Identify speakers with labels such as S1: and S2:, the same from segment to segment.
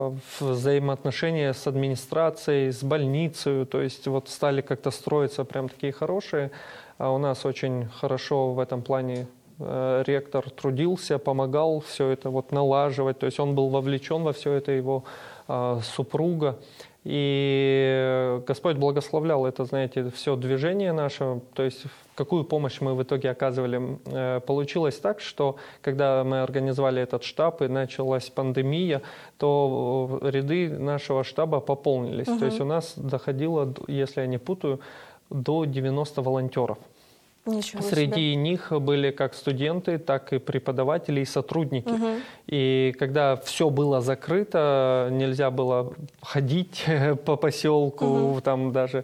S1: взаимоотношения с администрацией, с больницей, то есть вот стали как-то строиться прям такие хорошие. А у нас очень хорошо в этом плане ректор трудился, помогал все это вот налаживать, то есть он был вовлечен во все это, его супруга. И Господь благословлял это, знаете, все движение наше, то есть какую помощь мы в итоге оказывали. Получилось так, что когда мы организовали этот штаб и началась пандемия, то ряды нашего штаба пополнились. То есть у нас доходило, если я не путаю, до 90 волонтеров.
S2: Ничего себе.
S1: Среди них были как студенты, так и преподаватели и сотрудники. И когда все было закрыто, нельзя было ходить по поселку, там даже,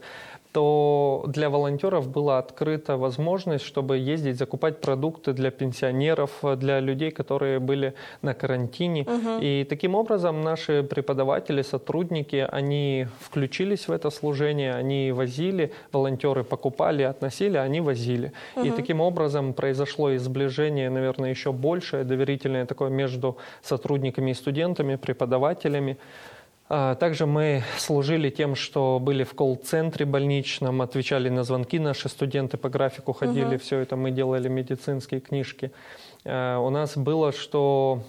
S1: то для волонтеров была открыта возможность, чтобы ездить, закупать продукты для пенсионеров, для людей, которые были на карантине. И таким образом наши преподаватели, сотрудники, они включились в это служение, они возили, волонтеры покупали, относили, они возили. И таким образом произошло и сближение, наверное, еще большее, доверительное такое между сотрудниками и студентами, преподавателями. Также мы служили тем, что были в колл-центре больничном, отвечали на звонки, наши студенты по графику ходили, все это мы делали, медицинские книжки. У нас было, что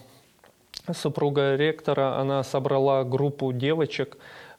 S1: супруга ректора, она собрала группу девочек,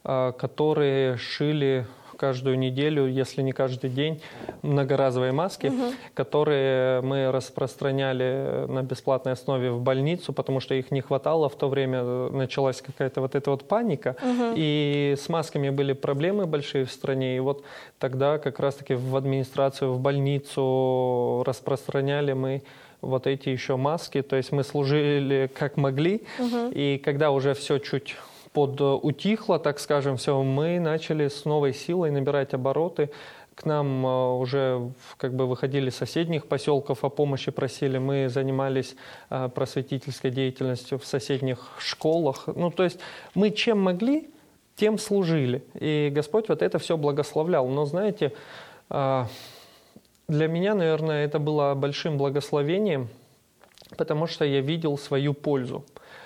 S1: которые шили каждую неделю, если не каждый день, многоразовые маски, которые мы распространяли на бесплатной основе в больницу, потому что их не хватало. В то время началась какая-то вот эта вот паника, и с масками были проблемы большие в стране. И вот тогда как раз-таки в администрацию, в больницу распространяли мы вот эти еще маски. То есть мы служили как могли, и когда уже все чуть подутихло, так скажем, все, мы начали с новой силой набирать обороты. К нам уже как бы выходили с соседних поселков, о помощи просили. Мы занимались просветительской деятельностью в соседних школах. Ну, то есть мы чем могли, тем служили. И Господь вот это все благословлял. Но, знаете, для меня, наверное, это было большим благословением, потому что я видел свою пользу.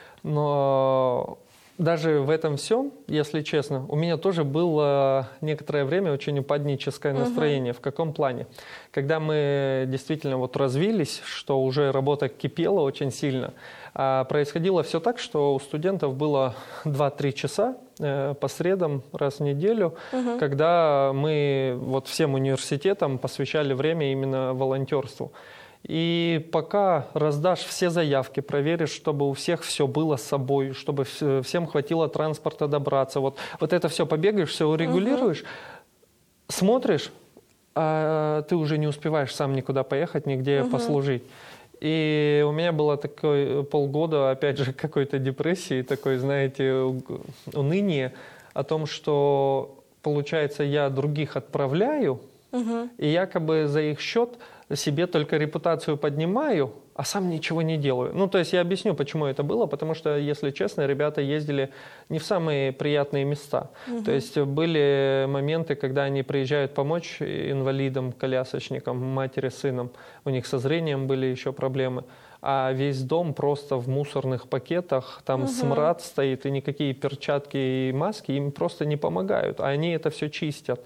S1: Но даже в этом всем, если честно, у меня тоже было некоторое время очень упадническое настроение. В каком плане? Когда мы действительно вот развились, что уже работа кипела очень сильно, происходило все так, что у студентов было 2-3 часа по средам раз в неделю, когда мы вот всем университетам посвящали время именно волонтерству. И пока раздашь все заявки, проверишь, чтобы у всех все было с собой, чтобы всем хватило транспорта добраться, вот это все побегаешь, все урегулируешь, смотришь, а ты уже не успеваешь сам никуда поехать, нигде послужить. И у меня было такое полгода, опять же, какой-то депрессии, такой, знаете, уныние о том, что, получается, я других отправляю, и якобы за их счет себе только репутацию поднимаю, а сам ничего не делаю. Ну, то есть я объясню, почему это было, потому что, если честно, ребята ездили не в самые приятные места. То есть были моменты, когда они приезжают помочь инвалидам, колясочникам, матери с сыном, у них со зрением были еще проблемы, а весь дом просто в мусорных пакетах, там смрад стоит, и никакие перчатки и маски им просто не помогают, а они это все чистят.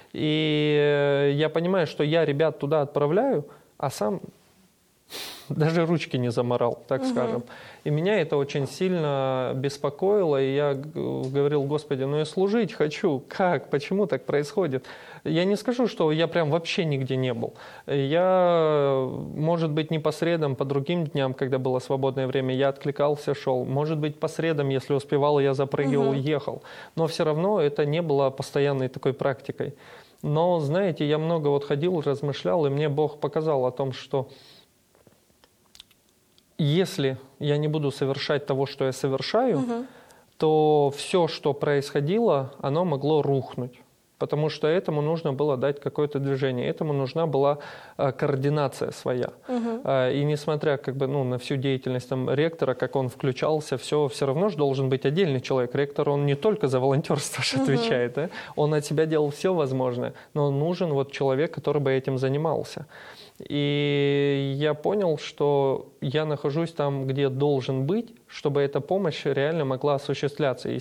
S1: И я понимаю, что я ребят туда отправляю, а сам даже ручки не заморал, так скажем. И меня это очень сильно беспокоило, и я говорил: Господи, ну я служить хочу, как, почему так происходит? Я не скажу, что я прям вообще нигде не был. Я, может быть, не по средам, по другим дням, когда было свободное время, я откликался, шел. Может быть, по средам, если успевал, я запрыгивал, ехал. Но все равно это не было постоянной такой практикой. Но, знаете, я много вот ходил, размышлял, и мне Бог показал о том, что если я не буду совершать того, что я совершаю, то все, что происходило, оно могло рухнуть. потому что этому нужно было дать какое-то движение, этому нужна была координация своя. И несмотря на всю деятельность ректора, как он включался, все равно же должен быть отдельный человек. Ректор, он не только за волонтерство отвечает, да? Он от себя делал все возможное, но нужен человек, который бы этим занимался. И я понял, что я нахожусь там, где должен быть, чтобы эта помощь реально могла осуществляться. И